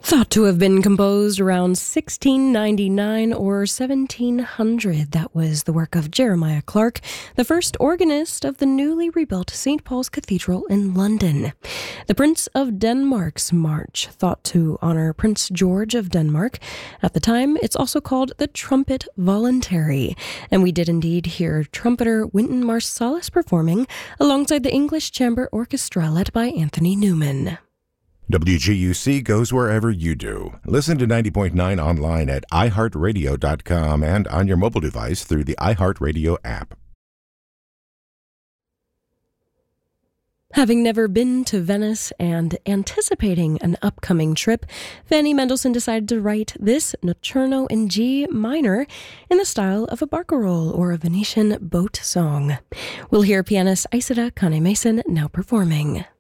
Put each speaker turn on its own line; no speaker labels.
Thought to have been composed around 1699 or 1700. That was the work of Jeremiah Clarke, the first organist of the newly rebuilt St. Paul's Cathedral in London. The Prince of Denmark's March, thought to honor Prince George of Denmark. At the time, it's also called the Trumpet Voluntary. And we did indeed hear trumpeter Wynton Marsalis performing alongside the English Chamber Orchestra led by Anthony Newman.
WGUC goes wherever you do. Listen to 90.9 online at iHeartRadio.com and on your mobile device through the iHeartRadio app.
Having never been to Venice and anticipating an upcoming trip, Fanny Mendelssohn decided to write this Nocturno in G minor in the style of a barcarolle or a Venetian boat song. We'll hear pianist Isida Kane-Mason now performing.